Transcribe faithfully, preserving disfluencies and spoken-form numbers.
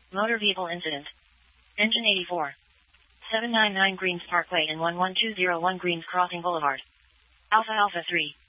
Motor vehicle incident. Engine eighty-four. seven ninety-nine Greens Parkway and one one two zero one Greens Crossing Boulevard. Alpha Alpha three.